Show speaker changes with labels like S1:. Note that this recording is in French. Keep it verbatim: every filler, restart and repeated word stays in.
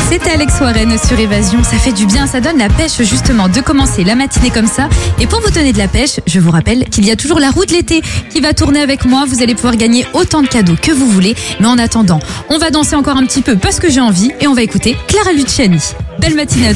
S1: C'était Alex Warren sur Évasion. Ça fait du bien, ça donne la pêche justement de commencer la matinée comme ça. Et pour vous donner de la pêche, je vous rappelle qu'il y a toujours la roue de l'été qui va tourner avec moi. Vous allez pouvoir gagner autant de cadeaux que vous voulez. Mais en attendant, on va danser encore un petit peu parce que j'ai envie et on va écouter Clara Luciani. Belle matinée à tous.